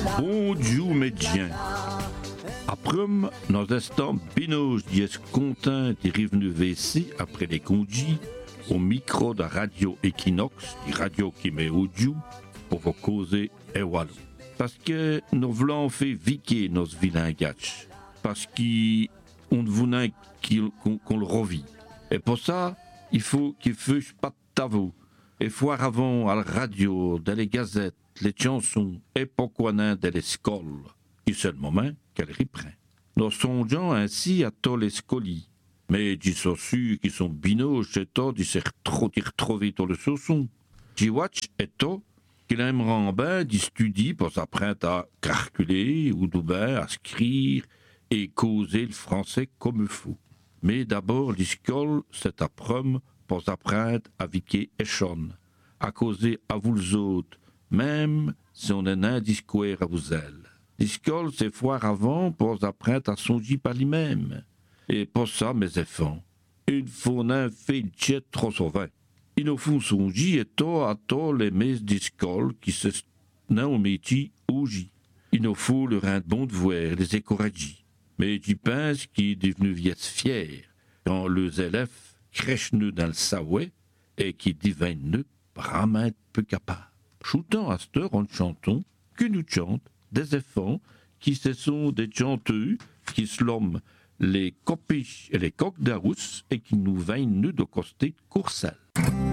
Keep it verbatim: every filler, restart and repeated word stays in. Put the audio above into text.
Bon Dieu médecin. Après, nos instants binoches dies contents des revenu V C après les congés au micro de Radio Equinox, die radio qui met audio pour vous causer et voilà. Parce que nous voulons faire viquer nos vilains gâches. Parce qu'on voulait qu'on, qu'on le revit. Et pour ça, il faut qu'il ne fasse pas de tavou. Et voir avant à la radio, dans les gazettes, les chansons, et pourquoi non dans les scoles. Et c'est le moment qu'elle reprend. Nous songeons ainsi à tous les scolis. Mais du sossu qui sont binoches et tout, du s'est retrouvé dans le sauson. Du watch et tout, qu'il aimerait bien du studi pour s'apprendre à calculer ou bien à écrire et causer le français comme il faut. Mais d'abord, l'école, c'est apprendre pour s'apprendre à viquer et chon, à causer à vous les autres, même si on est un discours à vous elle. L'école, c'est foire avant pour s'apprendre à songer par lui-même. Et pour ça, mes enfants, il faut un fait jet trop sauvin. Il nous faut songer et tout à tous les maîtres d'école qui se n'ont au métier au J. Il nous faut le rendre bon de voir, les encourager. Mais tu penses qu'il est devenu vieux fier quand les élèves crèchent dans le saouet et qui deviennent vraiment peu capables. Choutant à cette heure en chantant que nous chante des enfants qui se sont des chanteux qui se l'homme les copiches et les coques d'arous et qui nous viennent de coster Courcelles.